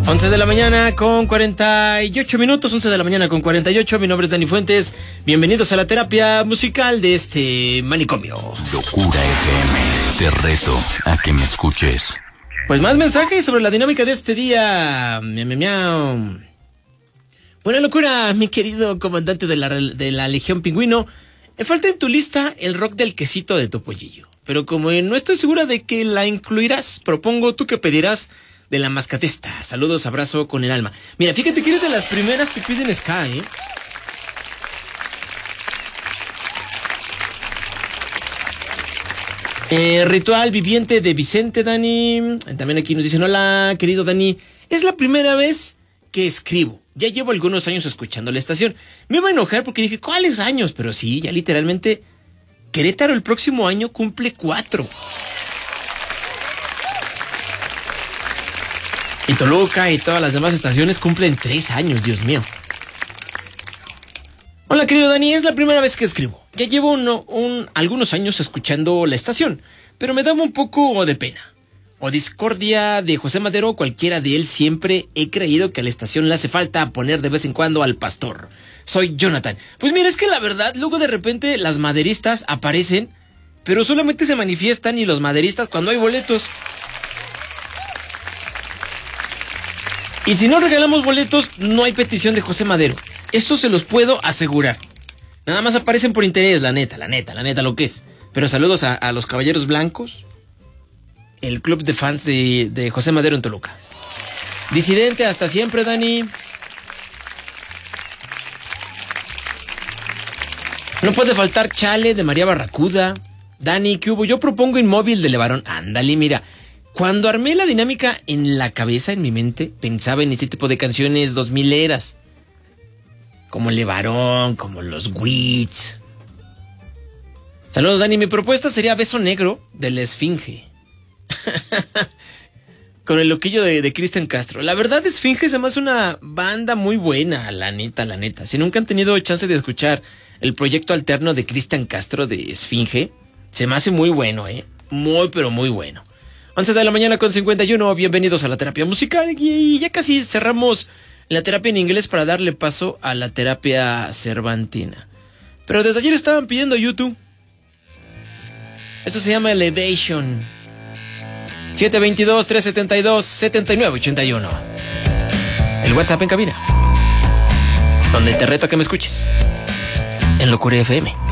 11 de la mañana con 48 minutos, 11 de la mañana con 48. Mi nombre es Dani Fuentes. Bienvenidos a la terapia musical de este manicomio. Locura FM, te reto a que me escuches. Pues más mensajes sobre la dinámica de este día. Miau, miau, miau. Buena locura, mi querido comandante de la Legión Pingüino. Me falta en tu lista el rock del quesito de Topollillo. Pero como no estoy segura de que la incluirás, propongo tú que pedirás de la Mascatesta. Saludos, abrazo con el alma. Mira, fíjate que eres de las primeras que piden ska, Ritual viviente de Vicente, Dani. También aquí nos dicen, hola, querido Dani. Es la primera vez que escribo. Ya llevo algunos años escuchando la estación. Me iba a enojar porque dije, ¿cuáles años? Pero sí, ya literalmente, Querétaro el próximo año cumple 4. Y Toluca y todas las demás estaciones cumplen 3 años, Dios mío. Hola, querido Dani, es la primera vez que escribo. Ya llevo algunos años escuchando la estación, pero me daba un poco de pena. O discordia de José Madero, cualquiera de él, siempre he creído que a la estación le hace falta poner de vez en cuando al pastor. Soy Jonathan. Pues mira, es que la verdad, luego de repente las maderistas aparecen, pero solamente se manifiestan y los maderistas cuando hay boletos. Y si no regalamos boletos, no hay petición de José Madero. Eso se los puedo asegurar. Nada más aparecen por interés, la neta, lo que es. Pero saludos a los Caballeros Blancos, el club de fans de José Madero en Toluca. Disidente, hasta siempre, Dani. No puede faltar Chale de María Barracuda. Dani, ¿qué hubo? Yo propongo Inmóvil de Levarón. Ándale, mira. Cuando armé la dinámica en la cabeza, en mi mente, pensaba en ese tipo de canciones 2000eras. Como Levarón, como los Wits. Saludos, Dani. Mi propuesta sería Beso Negro de La Esfinge. Con el loquillo de Cristian Castro. La verdad, Esfinge se me hace una banda muy buena, la neta. Si nunca han tenido chance de escuchar el proyecto alterno de Cristian Castro de Esfinge, se me hace muy bueno, muy, pero muy bueno. 11 de la mañana con 51, bienvenidos a la terapia musical. Y ya casi cerramos la terapia en inglés para darle paso a la terapia cervantina. Pero desde ayer estaban pidiendo YouTube. Esto se llama Elevation. 722-372-7981. El WhatsApp en cabina, donde te reto a que me escuches en Locura FM.